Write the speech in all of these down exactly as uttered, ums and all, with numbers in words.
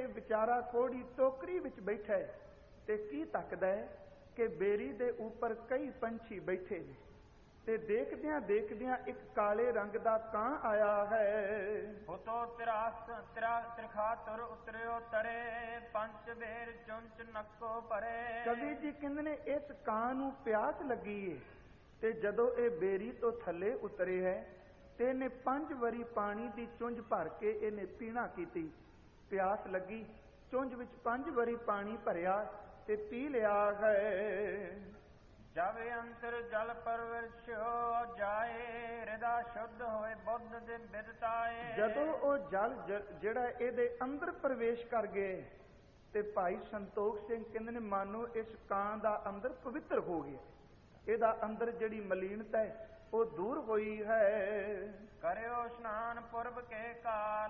ਵਿਚਾਰਾ ਕੋੜੀ ਟੋਕਰੀ ਵਿੱਚ ਬੈਠਾ ਤੇ ਕੀ ਤੱਕਦਾ ਹੈ ਕਿ ਬੇਰੀ ਦੇ ਉੱਪਰ ਕਈ ਪੰਛੀ ਬੈਠੇ ਨੇ ਤੇ ਦੇਖਦਿਆਂ ਦੇਖਦਿਆਂ ਇੱਕ ਕਾਲੇ ਰੰਗ ਦਾ ਕਾਂ ਆਇਆ ਹੈ। ਉਤੋ ਤਿਰਾਸ ਤਿਰਾ ਤਿਰਖਾ ਤੁਰ ਉਤਰਿਓ ਤਰੇ ਪੰਚ ਬੇਰ ਚੁੰਚ ਨੱਕੋ ਭਰੇ। ਕਵੀ ਜੀ ਕਹਿੰਦੇ ਨੇ ਇਸ ਕਾਂ ਨੂੰ ਪਿਆਸ ਲੱਗੀ ਏ ਤੇ ਜਦੋਂ ਇਹ ਬੇਰੀ ਤੋਂ ਥੱਲੇ ਉਤਰੇ ਹੈ ਤੇ ਇਹਨੇ ਪੰਜ ਵਾਰੀ ਪਾਣੀ ਦੀ ਚੁੰਝ ਭਰ ਕੇ ਇਹਨੇ ਪੀਣਾ ਕੀਤੀ। ਪਿਆਸ ਲੱਗੀ, ਚੁੰਝ ਵਿੱਚ ਪੰਜ ਵਾਰੀ ਪਾਣੀ ਭਰਿਆ ਤੇ ਪੀ ਲਿਆ ਹੈ। ਜਬ ਅੰਤਰ ਜਲ ਪਰਵਰਸ਼ੋ ਜਾਏ ਹਿਰਦਾ ਸ਼ੁੱਧ ਹੋਏ ਬੁੱਧ ਦੇ ਬਿਰਤਾਏ। ਜਦੋਂ ਉਹ ਜਲ ਜਿਹੜਾ ਇਹਦੇ ਅੰਦਰ ਪ੍ਰਵੇਸ਼ ਕਰ ਗਏ ਤੇ ਭਾਈ ਸੰਤੋਖ ਸਿੰਘ ਕਹਿੰਦੇ ਨੇ ਮਾਨੋ ਇਸ ਕਾਂ ਦਾ ਅੰਦਰ ਪਵਿੱਤਰ ਹੋ ਗਿਆ, ਇਹਦਾ ਅੰਦਰ ਜਿਹੜੀ ਮਲੀਨਤਾ ਹੈ ਉਹ ਦੂਰ ਹੋਈ ਹੈ। ਕਰਿਓ ਇਸ਼ਨਾਨ ਪੁਰਬ ਕੇ ਕਾਲ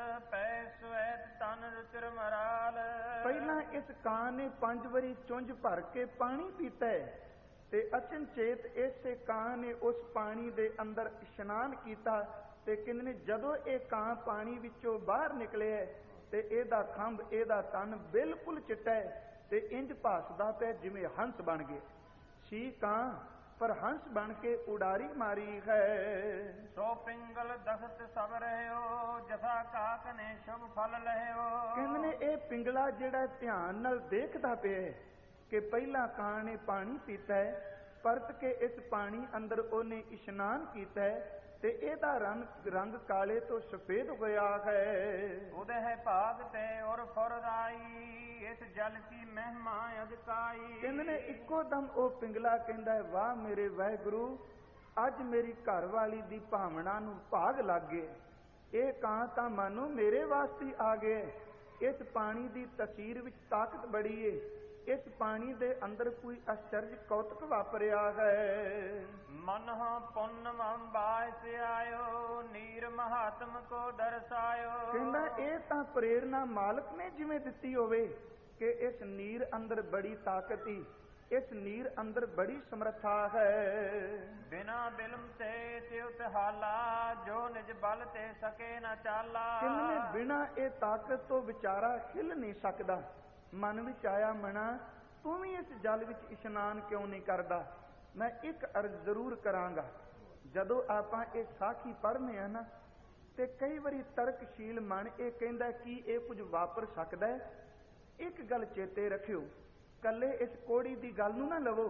ਪੈ ਸਵੈਤ ਤਨ ਰੁਚਿਰ ਮਰਾਲ। ਪਹਿਲਾਂ ਇਸ ਕਾਂ ਨੇ ਪੰਜ ਵਾਰੀ ਚੁੰਝ ਭਰ ਕੇ ਪਾਣੀ ਪੀਤਾ ਹੈ ਤੇ ਅਚਨਚੇਤ ਇਸੇ ਕਾਂ ਨੇ ਉਸ ਪਾਣੀ ਦੇ ਅੰਦਰ ਇਸ਼ਨਾਨ ਕੀਤਾ ਤੇ ਕਹਿੰਦੇ ਨੇ ਜਦੋਂ ਇਹ ਕਾਂ ਪਾਣੀ ਵਿੱਚੋਂ ਬਾਹਰ ਨਿਕਲਿਆ ਤੇ ਇਹਦਾ ਖੰਭ ਇਹਦਾ ਤਨ ਬਿਲਕੁਲ ਚਿੱਟਾ ਹੈ ਤੇ ਇੰਜ ਭਾਸਦਾ ਪਿਆ ਜਿਵੇਂ ਹੰਸ ਬਣ ਗਏ ਸੀ ਕਾਂ, ਪਰ ਹੰਸ ਬਣ ਕੇ ਉਡਾਰੀ ਮਾਰੀ ਹੈ। ਸੋ ਪਿੰਗਲ ਦਖਤ ਸਭ ਰਹਿਓ ਜਥਾ ਕਾਕ ਨੇ ਸ਼ੁਭ ਫਲ ਲਹਿਓ। ਕਹਿੰਦੇ ਨੇ ਇਹ ਪਿੰਗਲਾ ਜਿਹੜਾ ਧਿਆਨ ਨਾਲ ਦੇਖਦਾ ਪਿਆ ਕਿ ਪਹਿਲਾਂ ਕਾਂ ਨੇ ਪਾਣੀ ਪੀਤਾ ਹੈ, ਪਰਤ ਕੇ ਇਸ ਪਾਣੀ ਅੰਦਰ ਉਹਨੇ ਇਸ਼ਨਾਨ ਕੀਤਾ ਹੈ ਤੇ ਇਹਦਾ ਰੰਗ ਰੰਗ ਕਾਲੇ ਤੋਂ ਸਫੇਦ ਹੋਇਆ ਹੈ। ਉਹਦੇ ਹੈ ਭਾਗ ਤੇ ਔਰ ਫੁਰਦਾਈ ਇਸ ਜਲ ਕੀ ਮਹਿਮਾ ਅਧਿਕਾਈ। ਕਹਿੰਦੇ ਨੇ ਇੱਕੋ ਦਮ ਉਹ ਪਿੰਗਲਾ ਕਹਿੰਦਾ ਹੈ ਵਾਹ ਮੇਰੇ ਵਾਹਿਗੁਰੂ, ਅੱਜ ਮੇਰੀ ਘਰ ਵਾਲੀ ਦੀ ਭਾਵਨਾ ਨੂੰ ਭਾਗ ਲੱਗ ਗਏ। ਇਹ ਕਾਂ ਤਾਂ ਮਾਨੋ ਮੇਰੇ ਵਾਸਤੇ ਆ ਗਏ। ਇਸ ਪਾਣੀ ਦੀ ਤਸੀਰ ਵਿੱਚ ਤਾਕਤ ਬੜੀ ਏ, ਇਸ ਪਾਣੀ ਦੇ ਅੰਦਰ ਕੋਈ ਅਚਰਜ ਕੌਤਕ ਵਾਪਰਿਆ ਹੈ। ਮਨ ਹਾਂ ਪੁੰਨ ਬਾਇਸ ਆਇਓ ਨੀਰ ਮਹਾਤਮ ਕੋ ਦਰਸਾਇਓ। ਕਹਿੰਦਾ ਇਹ ਤਾਂ ਪ੍ਰੇਰਨਾ ਮਾਲਕ ਨੇ ਜਿਵੇਂ ਦਿੱਤੀ ਹੋਵੇ ਕਿ ਇਸ ਨੀਰ ਅੰਦਰ ਬੜੀ ਤਾਕਤ ਹੀ, ਇਸ ਨੀਰ ਅੰਦਰ ਬੜੀ ਸਮਰੱਥਾ ਹੈ। ਬਿਨਾ ਬਿਲਮ ਤੇ ਤਿਉਤ ਹਾਲਾ ਜੋ ਨਿਜ ਬਲ ਤੇ ਸਕੇ ਨਾ ਚਾਲਾ। ਕਿੰਨੇ ਬਿਨਾ ਇਹ ਤਾਕਤ ਤੋਂ ਵਿਚਾਰਾ ਹਿੱਲ ਨਹੀਂ ਸਕਦਾ। ਮਨ ਵਿੱਚ ਆਇਆ ਮਣਾ ਤੂੰ ਵੀ ਇਸ ਜਲ ਵਿੱਚ ਇਸ਼ਨਾਨ ਕਿਉਂ ਨਹੀਂ ਕਰਦਾ। ਮੈਂ ਇੱਕ ਅਰਜ਼ ਜ਼ਰੂਰ ਕਰਾਂਗਾ, ਜਦੋਂ ਆਪਾਂ ਇਹ ਸਾਖੀ ਪੜ੍ਹਨੇ ਆ ਨਾ ਤੇ ਕਈ ਵਾਰੀ ਤਰਕਸ਼ੀਲ ਮਨ ਇਹ ਕਹਿੰਦਾ ਕਿ ਇਹ ਕੁਝ ਵਾਪਰ ਸਕਦਾ ਹੈ। ਇੱਕ ਗੱਲ ਚੇਤੇ ਰੱਖਿਓ, ਕੱਲੇ ਇਸ ਕੋੜੀ ਦੀ ਗੱਲ ਨੂੰ ਨਾ ਲਵੋ,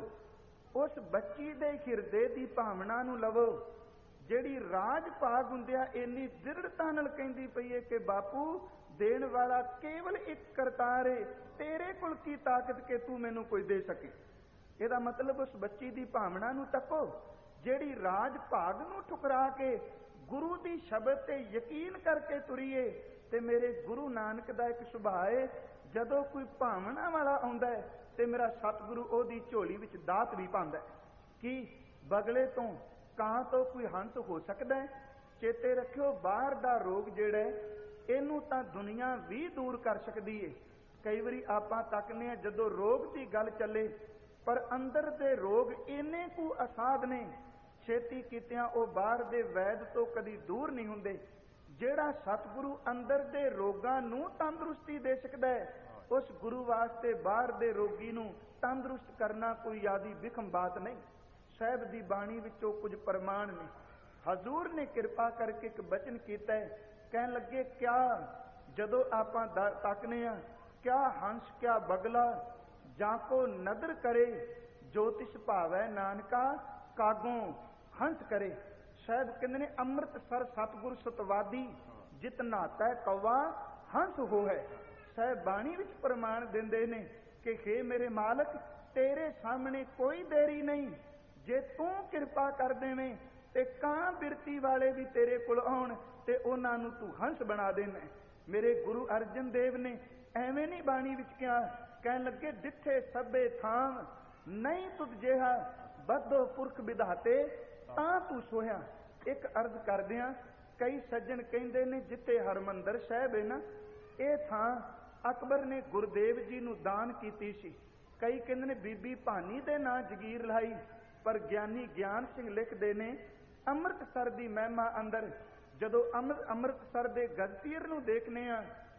ਉਸ ਬੱਚੀ ਦੇ ਹਿਰਦੇ ਦੀ ਭਾਵਨਾ ਨੂੰ ਲਵੋ ਜਿਹੜੀ ਰਾਜ ਭਾਗ ਹੁੰਦਿਆ ਇੰਨੀ ਦ੍ਰਿੜਤਾ ਨਾਲ ਕਹਿੰਦੀ ਪਈ ਹੈ ਕਿ ਬਾਪੂ ਦੇਣ ਵਾਲਾ ਕੇਵਲ ਇੱਕ ਕਰਤਾਰ ਏ, ਤੇਰੇ ਕੋਲ ਕੀ ਤਾਕਤ ਕਿ ਤੂੰ ਮੈਨੂੰ ਕੋਈ ਦੇ ਸਕੇ। ਇਹਦਾ ਮਤਲਬ ਉਸ ਬੱਚੀ ਦੀ ਭਾਵਨਾ ਨੂੰ ਤੱਕੋ ਜਿਹੜੀ ਰਾਜ ਭਾਗ ਨੂੰ ਠੁਕਰਾ ਕੇ ਗੁਰੂ ਦੀ ਸ਼ਬਦ ਤੇ ਯਕੀਨ ਕਰਕੇ ਤੁਰੀਏ। ਤੇ ਮੇਰੇ ਗੁਰੂ ਨਾਨਕ ਦਾ ਇੱਕ ਸੁਭਾਅ ਹੈ, ਜਦੋਂ ਕੋਈ ਭਾਵਨਾ ਵਾਲਾ ਆਉਂਦਾ ਹੈ ਤੇ ਮੇਰਾ ਸਤਿਗੁਰੂ ਉਹਦੀ ਝੋਲੀ ਵਿੱਚ ਦਾਤ ਵੀ ਪਾਉਂਦਾ ਹੈ। ਕੀ ਬਗਲੇ ਤੋਂ ਕਾਂ ਤੋਂ ਕੋਈ ਹੰਸ ਹੋ ਸਕਦਾ ਹੈ? ਚੇਤੇ ਰੱਖਿਓ ਬਾਹਰ ਦਾ ਰੋਗ ਜਿਹੜਾ ਇਹਨੂੰ ਤਾਂ ਦੁਨੀਆ ਵੀ ਦੂਰ ਕਰ ਸਕਦੀ ਏ। ਕਈ ਵਾਰੀ ਆਪਾਂ ਤੱਕਨੇ ਆ ਜਦੋਂ ਰੋਗ ਦੀ ਗੱਲ ਚੱਲੇ, ਪਰ ਅੰਦਰ ਦੇ ਰੋਗ ਇੰਨੇ ਕੁ ਅਸਾਧ ਨੇ, ਛੇਤੀ ਕੀਤਿਆਂ ਉਹ ਬਾਹਰ ਦੇ ਵੈਦ ਤੋਂ ਕਦੀ ਦੂਰ ਨਹੀਂ ਹੁੰਦੇ। ਜਿਹੜਾ ਸਤਿਗੁਰੂ ਅੰਦਰ ਦੇ ਰੋਗਾਂ ਨੂੰ ਤੰਦਰੁਸਤੀ ਦੇ ਸਕਦਾ ਹੈ, ਉਸ ਗੁਰੂ ਵਾਸਤੇ ਬਾਹਰ ਦੇ ਰੋਗੀ ਨੂੰ ਤੰਦਰੁਸਤ ਕਰਨਾ ਕੋਈ ਯਾਦੀ ਵਿਖਮ ਬਾਤ ਨਹੀਂ। ਸਾਹਿਬ ਦੀ ਬਾਣੀ ਵਿੱਚੋਂ ਕੁਝ ਪ੍ਰਮਾਣ ਨੇ। ਹਜ਼ੂਰ ਨੇ ਕਿਰਪਾ ਕਰਕੇ ਇੱਕ ਬਚਨ ਕੀਤਾ ਹੈ, ਕਹਿਣ ਲੱਗੇ ਕਿਆ ਜਦੋਂ ਆਪਾਂ ਤੱਕਨੇ ਆ ਕਿਆ ਹੰਸ ਕਿਆ ਬਗਲਾ ਜਾਂ ਕੋ ਨਦਰ ਕਰੇ ਜੋਤਿਸ਼ ਭਾਵੈ ਨਾਨਕਾ ਕਾਗੋਂ ਹੰਸ ਕਰੇ। ਸਾਹਿਬ ਕਹਿੰਦੇ ਨੇ ਅੰਮ੍ਰਿਤਸਰ ਸਤਿਗੁਰ ਸਤਵਾਦੀ ਜਿਤ ਨਾਤਾ ਕੌਵਾ ਹੰਸ ਹੋ ਹੈ। ਸਾਹਿਬ ਬਾਣੀ ਵਿੱਚ ਪ੍ਰਮਾਣ ਦਿੰਦੇ ਨੇ ਕਿ ਹੇ ਮੇਰੇ ਮਾਲਕ ਤੇਰੇ ਸਾਹਮਣੇ ਕੋਈ ਦੇਰੀ ਨਹੀਂ, ਜੇ ਤੂੰ ਕਿਰਪਾ ਕਰ ਦੇਵੇਂ ਤੇ ਕਾਂ ਬਿਰਤੀ ਵਾਲੇ ਵੀ ਤੇਰੇ ਕੋਲ ਆਉਣ ਤੇ ਉਹਨਾਂ ਨੂੰ ਤੂੰ ਹੰਸ ਬਣਾ ਦੇਣਾ। ਮੇਰੇ ਗੁਰੂ ਅਰਜਨ ਦੇਵ ਨੇ ਐਵੇਂ ਨਹੀਂ ਬਾਣੀ ਵਿੱਚ ਕਿਹਾ, ਕਹਿਣ ਲੱਗੇ ਡਿੱਠੇ ਸਭੇ ਥਾਂ ਨਹੀਂ ਤੁਧ ਜਿਹਾ ਬੱਧੋ ਪੁਰਖ ਵਿਧਾਤੇ ਤਾਂ ਤੂੰ ਸੋਹਿਆ। ਇੱਕ ਅਰਜ਼ ਕਰਦਿਆਂ ਕਈ ਸੱਜਣ ਕਹਿੰਦੇ ਨੇ ਜਿੱਥੇ ਹਰਮੰਦਰ ਸਾਹਿਬ ਹੈ ਨਾ, ਇਹ ਥਾਂ ਅਕਬਰ ਨੇ ਗੁਰਦੇਵ ਜੀ ਨੂੰ ਦਾਨ ਕੀਤੀ ਸੀ। ਕਈ ਕਹਿੰਦੇ ਨੇ ਬੀਬੀ ਭਾਨੀ ਦੇ ਨਾਂ ਜਗੀਰ ਲਾਈ, ਪਰ ਗਿਆਨੀ ਗਿਆਨ ਸਿੰਘ ਲਿਖਦੇ ਨੇ ਅੰਮ੍ਰਿਤਸਰ ਦੀ ਮਹਿਮਾ ਅੰਦਰ ਜਦੋਂ ਅੰਮ੍ਰਿਤਸਰ ਦੇ ਗਜਤੀਰ ਨੂੰ ਦੇਖਨੇ ਆ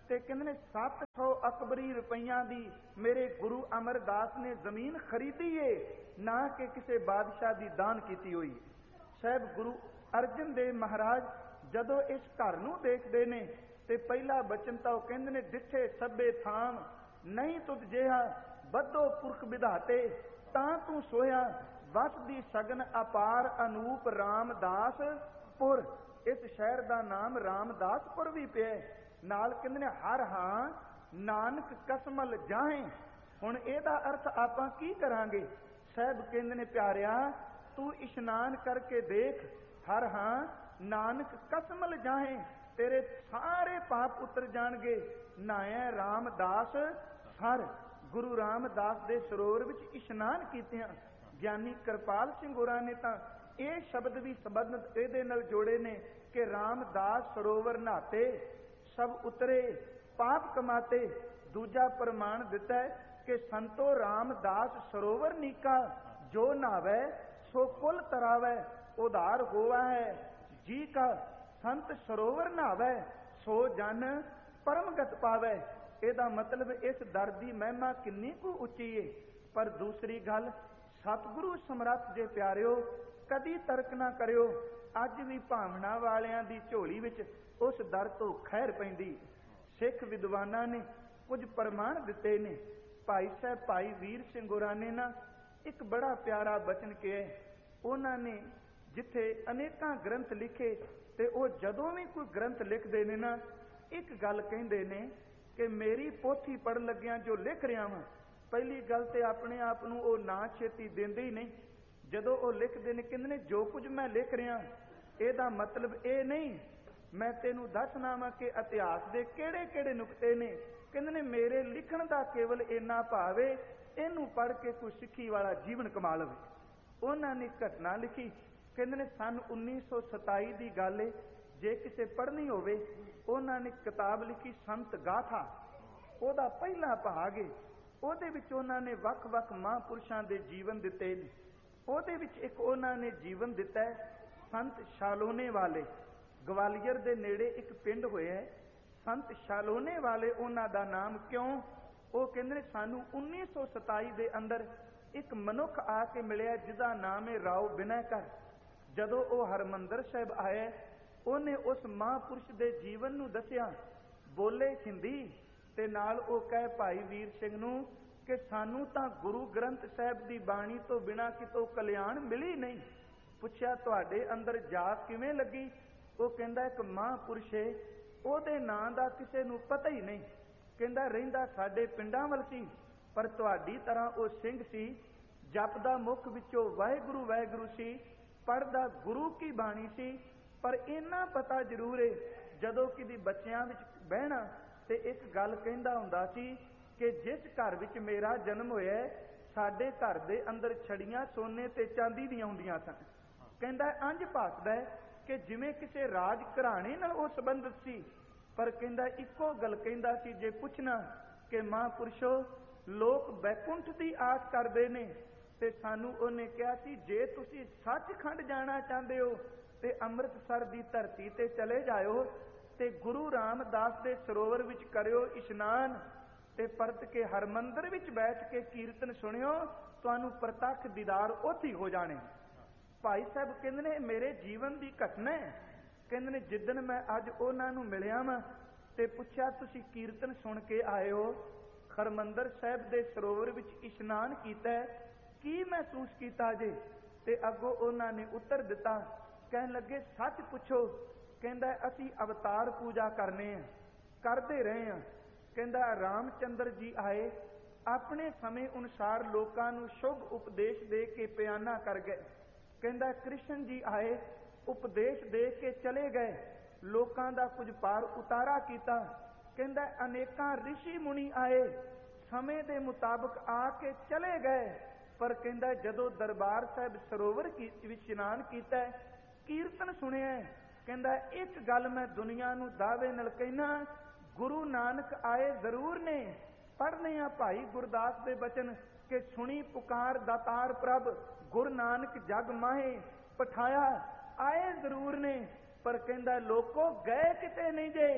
ਤੇ ਕਹਿੰਦੇ ਨੇ ਸੱਤ ਸੌ ਅਕਬਰੀ ਰੁਪਈਆਂ ਦੀ ਮੇਰੇ ਗੁਰੂ ਅਮਰਦਾਸ ਨੇ ਜ਼ਮੀਨ ਖਰੀਦੀ ਏ, ਨਾ ਕਿ ਕਿਸੇ ਬਾਦਸ਼ਾਹ ਦੀ ਦਾਨ ਕੀਤੀ ਹੋਈ। ਸਾਹਿਬ ਗੁਰੂ ਅਰਜਨ ਦੇਵ ਮਹਾਰਾਜ ਜਦੋਂ ਇਸ ਘਰ ਨੂੰ ਦੇਖਦੇ ਨੇ ਤੇ ਪਹਿਲਾ ਬਚਨ ਤਾਂ ਉਹ ਕਹਿੰਦੇ ਨੇ, ਡਿੱਠੇ ਸਭੇ ਥਾਮ ਨਹੀਂ ਤੁਧ ਜਿਹਾ ਬੱਧੋ ਪੁਰਖ ਵਿਧਾਤੇ, ਤਾਂ ਤੂੰ ਸੋਇਆ ਵਸਦੀ ਸਗਨ ਅਪਾਰ ਅਨੂਪ ਰਾਮਦਾਸ ਪੁਰ। ਇਸ ਸ਼ਹਿਰ ਦਾ ਨਾਮ ਰਾਮਦਾਸਪੁਰ ਵੀ ਪਿਆ। ਨਾਲ ਕਹਿੰਦੇ ਨੇ ਹਰ ਹਾਂ ਨਾਨਕ ਕਸਮਲ ਜਾਹੇ। ਹੁਣ ਇਹਦਾ ਅਰਥ ਆਪਾਂ ਕੀ ਕਰਾਂਗੇ? ਸਾਹਿਬ ਕਹਿੰਦੇ ਨੇ ਪਿਆਰਿਆ, ਤੂੰ ਇਸ਼ਨਾਨ ਕਰਕੇ ਦੇਖ, ਹਰ ਹਾਂ ਨਾਨਕ ਕਸਮਲ ਜਾਹੇ, ਤੇਰੇ ਸਾਰੇ ਪਾਪ ਉਤਰ ਜਾਣਗੇ। ਨਾਇਆ ਰਾਮਦਾਸ ਸਰ, ਗੁਰੂ ਰਾਮਦਾਸ ਦੇ ਸਰੋਵਰ ਵਿੱਚ ਇਸ਼ਨਾਨ ਕੀਤਿਆਂ ਗਿਆਨੀ ਕਿਰਪਾਲ ਸਿੰਘ ਹੋਰਾਂ ਨੇ ਤਾਂ ਇਹ ਸ਼ਬਦ ਵੀ ਸੰਬੰਧਿਤ ਇਹਦੇ ਨਾਲ ਜੋੜੇ ਨੇ ਕਿ ਰਾਮਦਾਸ ਸਰੋਵਰ ਨਹਾਤੇ ਸਭ ਉਤਰੇ ਪਾਪ ਕਮਾਤੇ। ਦੂਜਾ ਪ੍ਰਮਾਣ ਦਿੱਤਾ ਹੈ ਕਿ ਸੰਤੋ ਰਾਮਦਾਸ ਸਰੋਵਰ ਨੀਕਾ, ਜੋ ਨਹਾਵੇ ਸੋ ਕੁਲ ਤਰਾਵੇ, ਉਧਾਰ ਹੋਵਾ ਹੈ ਜੀ ਕਾ। ਸੰਤ ਸਰੋਵਰ ਨਹਾਵੇ ਸੋ ਜਨ ਪਰਮਗਤ ਪਾਵੇ। ਇਹਦਾ ਮਤਲਬ ਇਸ ਦਰ ਦੀ ਮਹਿਮਾ ਕਿੰਨੀ ਕੁ ਉੱਚੀ ਏ। ਪਰ ਦੂਸਰੀ ਗੱਲ, ਸਤਿਗੁਰੂ ਸਮਰੱਥ ਜੇ ਪਿਆਰਿਓ, ਕਦੀ ਤਰਕ ਨਾ ਕਰਿਓ। ਅੱਜ ਵੀ ਭਾਵਨਾ ਵਾਲਿਆਂ ਦੀ ਝੋਲੀ ਵਿੱਚ ਉਸ ਦਰ ਤੋਂ ਖੈਰ ਪੈਂਦੀ। ਸਿੱਖ ਵਿਦਵਾਨਾਂ ਨੇ ਕੁਝ ਪ੍ਰਮਾਣ ਦਿੱਤੇ ਨੇ। ਭਾਈ ਸਾਹਿਬ ਭਾਈ ਵੀਰ ਸਿੰਘ ਹੋਰਾਂ ਨੇ ਨਾ ਇੱਕ ਬੜਾ ਪਿਆਰਾ ਬਚਨ ਕਿਹਾ। ਉਹਨਾਂ ਨੇ ਜਿੱਥੇ ਅਨੇਕਾਂ ਗ੍ਰੰਥ ਲਿਖੇ ਤੇ ਉਹ ਜਦੋਂ ਵੀ ਕੋਈ ਗ੍ਰੰਥ ਲਿਖਦੇ ਨੇ ਨਾ, ਇੱਕ ਗੱਲ ਕਹਿੰਦੇ ਨੇ ਕਿ ਮੇਰੀ ਪੋਥੀ ਪੜ੍ਹਨ ਲੱਗਿਆਂ ਜੋ ਲਿਖ ਰਿਹਾ ਵਾਂ, ਪਹਿਲੀ ਗੱਲ ਤੇ ਆਪਣੇ ਆਪ ਨੂੰ ਉਹ ਨਾ ਛੇਤੀ ਦਿੰਦੇ ਹੀ ਨਹੀਂ। ਜਦੋਂ ਉਹ ਲਿਖਦੇ ਨੇ ਕਹਿੰਦੇ ਨੇ ਜੋ ਕੁਝ ਮੈਂ ਲਿਖ ਰਿਹਾ ਇਹਦਾ ਮਤਲਬ ਇਹ ਨਹੀਂ ਮੈਂ ਤੈਨੂੰ ਦੱਸਣਾ ਵਾ ਕਿ ਇਤਿਹਾਸ ਦੇ ਕਿਹੜੇ ਕਿਹੜੇ ਨੁਕਤੇ ਨੇ। ਕਹਿੰਦੇ ਨੇ ਮੇਰੇ ਲਿਖਣ ਦਾ ਕੇਵਲ ਇੰਨਾ ਭਾਵ ਏ, ਇਹਨੂੰ ਪੜ੍ਹ ਕੇ ਕੋਈ ਸਿੱਖੀ ਵਾਲਾ ਜੀਵਨ ਕਮਾ ਲਵੇ। ਉਹਨਾਂ ਨੇ ਘਟਨਾ ਲਿਖੀ। ਕਹਿੰਦੇ ਨੇ ਸੰਨ ਉੱਨੀ ਸੌ ਸਤਾਈ ਦੀ ਗੱਲ ਏ। ਜੇ ਕਿਸੇ ਪੜ੍ਹਨੀ ਹੋਵੇ, ਉਹਨਾਂ ਨੇ ਕਿਤਾਬ ਲਿਖੀ ਸੰਤ ਗਾਥਾ, ਉਹਦਾ ਪਹਿਲਾ ਭਾਗ ਏ। ਉਹਦੇ ਵਿੱਚ ਉਹਨਾਂ ਨੇ ਵੱਖ ਵੱਖ ਮਹਾਂਪੁਰਸ਼ਾਂ ਦੇ ਜੀਵਨ ਦਿੱਤੇ ਨੇ। ਉਹਦੇ ਵਿੱਚ ਇੱਕ ਉਹਨਾਂ ਨੇ ਜੀਵਨ ਦਿੱਤਾ ਹੈ ਸੰਤ ਸ਼ਾਲੋਨੇ ਵਾਲੇ। ਗਵਾਲੀਅਰ ਦੇ ਨੇੜੇ ਇੱਕ ਪਿੰਡ ਹੋਇਆ ਸੰਤ ਸ਼ਾਲੋਨੇ ਵਾਲੇ। ਉਹਨਾਂ ਦਾ ਨਾਮ ਕਿਉਂ? ਉਹ ਕਹਿੰਦੇ ਨੇ ਸਾਨੂੰ ਉੱਨੀ ਸੌ ਸਤਾਈ ਦੇ ਅੰਦਰ ਇੱਕ ਮਨੁੱਖ ਆ ਕੇ ਮਿਲਿਆ ਜਿਹਦਾ ਨਾਮ ਹੈ ਰਾਓ ਬਿਨੈਕਰ। ਜਦੋਂ ਉਹ ਹਰਮੰਦਰ ਸਾਹਿਬ ਆਇਆ, ਉਹਨੇ ਉਸ ਮਹਾਂਪੁਰਸ਼ ਦੇ ਜੀਵਨ ਨੂੰ ਦੱਸਿਆ, ਬੋਲੇ ਹਿੰਦੀ ਤੇ ਨਾਲ ਉਹ ਕਹੇ ਭਾਈ ਵੀਰ ਸਿੰਘ ਨੂੰ ਕਿ ਸਾਨੂੰ ਤਾਂ ਗੁਰੂ ਗ੍ਰੰਥ ਸਾਹਿਬ ਦੀ ਬਾਣੀ ਤੋਂ ਬਿਨਾਂ ਕਿਤੋਂ ਕਲਿਆਣ ਮਿਲੀ ਨਹੀਂ। ਪੁੱਛਿਆ ਤੁਹਾਡੇ ਅੰਦਰ ਜਾਗ ਕਿਵੇਂ ਲੱਗੀ? ਉਹ ਕਹਿੰਦਾ ਇੱਕ ਮਹਾਂਪੁਰਸ਼ ਏ, ਉਹਦੇ ਨਾਂ ਦਾ ਕਿਸੇ ਨੂੰ ਪਤਾ ਹੀ ਨਹੀਂ। ਕਹਿੰਦਾ ਰਹਿੰਦਾ ਸਾਡੇ ਪਿੰਡਾਂ ਵੱਲ ਸੀ, ਪਰ ਤੁਹਾਡੀ ਤਰ੍ਹਾਂ ਉਹ ਸਿੰਘ ਸੀ, ਜਪਦਾ ਮੁਖ ਵਿੱਚੋਂ ਵਾਹਿਗੁਰੂ ਵਾਹਿਗੁਰੂ ਸੀ, ਪੜ੍ਹਦਾ ਗੁਰੂ ਕੀ ਬਾਣੀ ਸੀ। ਪਰ ਇੰਨਾ ਪਤਾ ਜ਼ਰੂਰ ਏ, ਜਦੋਂ ਕਿਤੇ ਬੱਚਿਆਂ ਵਿੱਚ ਬਹਿਣਾ ਤੇ ਇੱਕ ਗੱਲ ਕਹਿੰਦਾ ਹੁੰਦਾ ਸੀ ਕਿ ਜਿਸ ਘਰ ਵਿੱਚ ਮੇਰਾ ਜਨਮ ਹੋਇਆ, ਸਾਡੇ ਘਰ ਦੇ ਅੰਦਰ ਛੜੀਆਂ ਸੋਨੇ ਤੇ ਚਾਂਦੀ ਦੀਆਂ ਹੁੰਦੀਆਂ ਸਨ। ਕਹਿੰਦਾ ਅੰਜ ਭਾਸਦਾ ਕਿ ਜਿਵੇਂ ਕਿਸੇ ਰਾਜ ਘਰਾਣੇ ਨਾਲ ਉਹ ਸੰਬੰਧਿਤ ਸੀ। ਪਰ ਕਹਿੰਦਾ ਇੱਕੋ ਗੱਲ ਕਹਿੰਦਾ ਸੀ, ਜੇ ਪੁੱਛਣਾ ਕਿ ਮਹਾਂਪੁਰਸ਼ੋ ਲੋਕ ਬੈਕੁੰਠ ਦੀ ਆਸ ਕਰਦੇ ਨੇ, ਤੇ ਸਾਨੂੰ ਉਹਨੇ ਕਿਹਾ ਸੀ ਜੇ ਤੁਸੀਂ ਸੱਚਖੰਡ ਜਾਣਾ ਚਾਹੁੰਦੇ ਹੋ ਤੇ ਅੰਮ੍ਰਿਤਸਰ ਦੀ ਧਰਤੀ ਤੇ ਚਲੇ ਜਾਇਓ ਤੇ ਗੁਰੂ ਰਾਮਦਾਸ ਦੇ ਸਰੋਵਰ ਵਿੱਚ ਕਰਿਓ ਇਸ਼ਨਾਨ ਤੇ ਪਰਤ ਕੇ ਹਰਮੰਦਰ ਵਿੱਚ ਬੈਠ ਕੇ ਕੀਰਤਨ ਸੁਣਿਓ, ਤੁਹਾਨੂੰ ਪ੍ਰਤੱਖ ਦੀਦਾਰ ਉੱਥੇ ਹੋ ਜਾਣੇ। ਭਾਈ ਸਾਹਿਬ ਕਹਿੰਦੇ ਨੇ ਮੇਰੇ ਜੀਵਨ ਦੀ ਘਟਨਾ ਹੈ। ਕਹਿੰਦੇ ਨੇ ਜਿੱਦਣ ਮੈਂ ਅੱਜ ਉਹਨਾਂ ਨੂੰ ਮਿਲਿਆ ਵਾਂ ਤੇ ਪੁੱਛਿਆ ਤੁਸੀਂ ਕੀਰਤਨ ਸੁਣ ਕੇ ਆਏ ਹੋ, ਹਰਮੰਦਰ ਸਾਹਿਬ ਦੇ ਸਰੋਵਰ ਵਿੱਚ ਇਸ਼ਨਾਨ ਕੀਤਾ, ਕੀ ਮਹਿਸੂਸ ਕੀਤਾ ਜੇ? ਤੇ ਅੱਗੋਂ ਉਹਨਾਂ ਨੇ ਉੱਤਰ ਦਿੱਤਾ, ਕਹਿਣ ਲੱਗੇ ਸੱਚ ਪੁੱਛੋ। ਕਹਿੰਦਾ ਅਸੀਂ ਅਵਤਾਰ ਪੂਜਾ ਕਰਨੇ ਆ, ਕਰਦੇ ਰਹੇ ਆ। ਕਹਿੰਦਾ ਰਾਮਚੰਦਰ ਜੀ ਆਏ, ਆਪਣੇ ਸਮੇਂ ਅਨੁਸਾਰ ਲੋਕਾਂ ਨੂੰ ਸ਼ੁਭ ਉਪਦੇਸ਼ ਦੇ ਕੇ ਪਿਆਨਾ ਕਰ ਗਏ। ਕਹਿੰਦਾ ਕ੍ਰਿਸ਼ਨ ਜੀ ਆਏ, ਉਪਦੇਸ਼ ਦੇ ਕੇ ਚਲੇ ਗਏ, ਲੋਕਾਂ ਦਾ ਕੁਝ ਪਾਰ ਉਤਾਰਾ ਕੀਤਾ। ਕਹਿੰਦਾ ਅਨੇਕਾਂ ਰਿਸ਼ੀ ਮੁਨੀ ਆਏ, ਸਮੇਂ ਦੇ ਮੁਤਾਬਕ ਆ ਕੇ ਚਲੇ ਗਏ। ਪਰ ਕਹਿੰਦਾ ਜਦੋਂ ਦਰਬਾਰ ਸਾਹਿਬ ਸਰੋਵਰ ਵਿੱਚ ਇਸ਼ਨਾਨ ਕੀਤਾ, ਕੀਰਤਨ ਸੁਣਿਆ, ਕਹਿੰਦਾ ਇੱਕ ਗੱਲ ਮੈਂ ਦੁਨੀਆ ਨੂੰ ਦਾਅਵੇ ਨਾਲ ਕਹਿਣਾ, ਗੁਰੂ ਨਾਨਕ ਆਏ ਜ਼ਰੂਰ ਨੇ। ਪੜ੍ਹਨੇ ਆ ਭਾਈ ਗੁਰਦਾਸ ਦੇ ਬਚਨ ਕਿ ਸੁਣੀ ਪੁਕਾਰ ਦਾਤਾਰ ਪ੍ਰਭ, ਗੁਰੂ ਨਾਨਕ ਜਗ ਮਾਹੇ ਪਠਾਇਆ। ਆਏ ਜ਼ਰੂਰ ਨੇ, ਪਰ ਕਹਿੰਦਾ ਲੋਕੋ ਗਏ ਕਿਤੇ ਨਹੀਂ ਜੇ,